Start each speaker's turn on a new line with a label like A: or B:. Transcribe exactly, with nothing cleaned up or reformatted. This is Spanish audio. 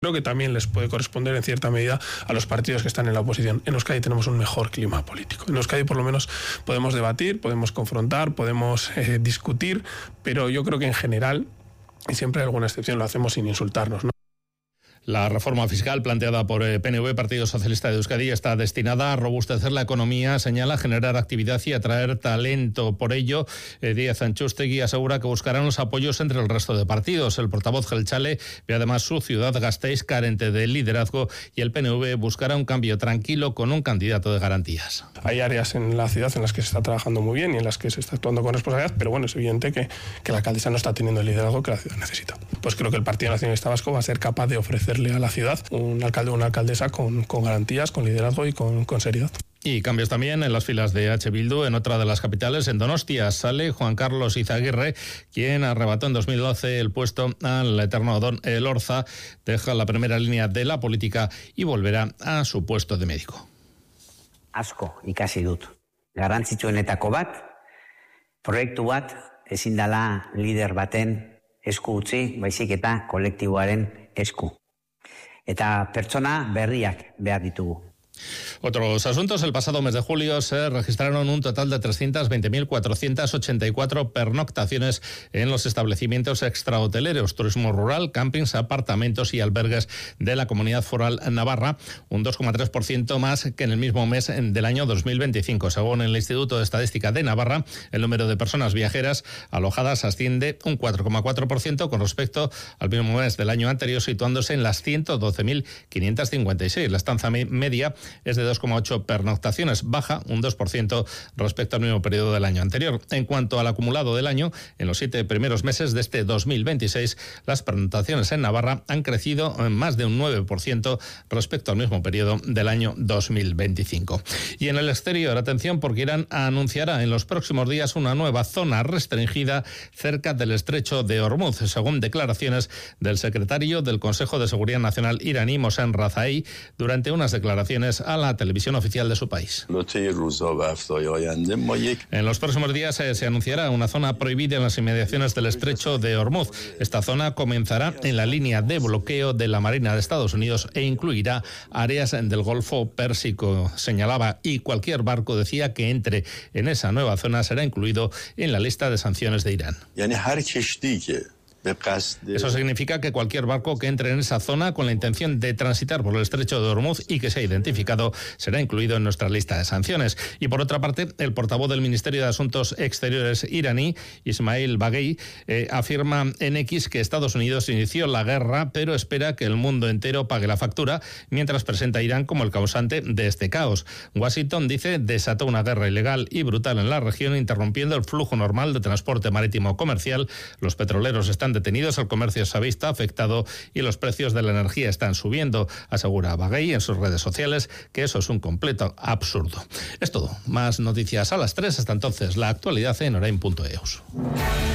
A: Creo que también les puede corresponder en cierta medida a los partidos que están en la oposición. En Euskadi tenemos un mejor clima político. En Euskadi por lo menos podemos debatir, podemos confrontar, podemos eh, discutir, pero yo creo que en general, y siempre hay alguna excepción, lo hacemos sin insultarnos, ¿no?
B: La reforma fiscal planteada por P N V, Partido Socialista de Euskadi, está destinada a robustecer la economía, señala, generar actividad y atraer talento. Por ello, eh, Díaz Antxustegi asegura que buscarán los apoyos entre el resto de partidos. El portavoz Jeltzale ve además su ciudad, Gasteiz, carente de liderazgo, y el P N V buscará un cambio tranquilo con un candidato de garantías.
A: Hay áreas en la ciudad en las que se está trabajando muy bien y en las que se está actuando con responsabilidad, pero bueno, es evidente que, que la alcaldesa no está teniendo el liderazgo que la ciudad necesita. Pues creo que el Partido Nacionalista Vasco va a ser capaz de ofrecer a la ciudad un alcalde o una alcaldesa con, con garantías, con liderazgo y con, con seriedad.
B: Y cambios también en las filas de H. Bildu. En otra de las capitales, en Donostia, sale Juan Carlos Izaguirre, quien arrebató en dos mil doce el puesto al eterno Don Elorza, deja la primera línea de la política y volverá a su puesto de médico.
C: Asko ikasi dut. Garrantzitsuenetako bat, proiektu bat ezin dela lider baten esku utzi, baizik eta kolektiboaren esku. Eta pertsona berriak behar ditugu.
B: Otros asuntos. El pasado mes de julio se registraron un total de trescientas veinte mil cuatrocientas ochenta y cuatro pernoctaciones en los establecimientos extrahoteleros, turismo rural, campings, apartamentos y albergues de la Comunidad Foral Navarra, un dos coma tres por ciento más que en el mismo mes del año dos mil veinticinco. Según el Instituto de Estadística de Navarra, el número de personas viajeras alojadas asciende un cuatro coma cuatro por ciento con respecto al mismo mes del año anterior, situándose en las ciento doce mil quinientas cincuenta y seis. La estancia media es de dos coma ocho pernoctaciones, baja un dos por ciento respecto al mismo periodo del año anterior. En cuanto al acumulado del año, en los siete primeros meses de este dos mil veintiséis, las pernoctaciones en Navarra han crecido en más de un nueve por ciento respecto al mismo periodo del año dos mil veinticinco. Y en el exterior, atención, porque Irán anunciará en los próximos días una nueva zona restringida cerca del estrecho de Hormuz, según declaraciones del secretario del Consejo de Seguridad Nacional iraní, Mohsen Razai, durante unas declaraciones a la televisión oficial de su país. En los próximos días eh, se anunciará una zona prohibida en las inmediaciones del estrecho de Hormuz. Esta zona comenzará en la línea de bloqueo de la Marina de Estados Unidos e incluirá áreas del Golfo Pérsico, señalaba, y cualquier barco, decía, que entre en esa nueva zona será incluido en la lista de sanciones de Irán. Eso significa que cualquier barco que entre en esa zona con la intención de transitar por el estrecho de Hormuz y que sea identificado será incluido en nuestra lista de sanciones. Y por otra parte, el portavoz del Ministerio de Asuntos Exteriores iraní, Ismail Baghei, eh, afirma en X que Estados Unidos inició la guerra, pero espera que el mundo entero pague la factura, mientras presenta a Irán como el causante de este caos. Washington, dice, desató una guerra ilegal y brutal en la región, interrumpiendo el flujo normal de transporte marítimo comercial. Los petroleros están detenidos, el comercio se ha visto afectado y los precios de la energía están subiendo, asegura Baghei en sus redes sociales que eso es un completo absurdo. Es todo. Más noticias a las tres. Hasta entonces, la actualidad en orain punto eus.